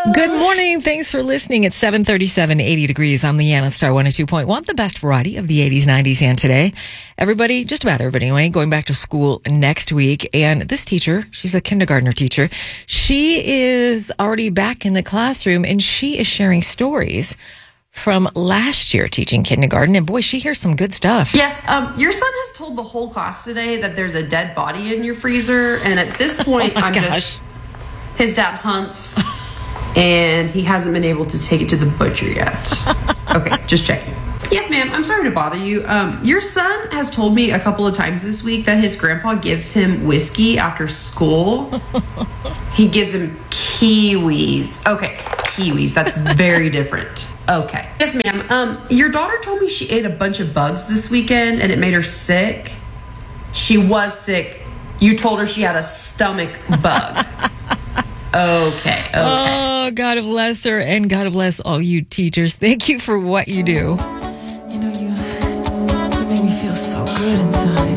Good morning. Thanks for listening. It's 7:37, 80 degrees. I'm Leanna Star 102.1, the best variety of the 80s, 90s, and today. Everybody, just about everybody anyway, going back to school next week. And this teacher, she's a kindergartner teacher. She is already back in the classroom and she is sharing stories from last year teaching kindergarten. And boy, she hears some good stuff. Yes, your son has told the whole class today that there's a dead body in your freezer. And at this point, his dad hunts. And he hasn't been able to take it to the butcher yet. Okay, just checking. Yes, ma'am, I'm sorry to bother you. Your son has told me a couple of times this week that his grandpa gives him whiskey after school. He gives him kiwis. Okay, kiwis, that's very different. Okay. Yes, ma'am. Your daughter told me she ate a bunch of bugs this weekend and it made her sick. She was sick. You told her she had a stomach bug. Okay. Oh, God bless her, and God bless all you teachers. Thank you for what you do. You know, you make me feel so good inside.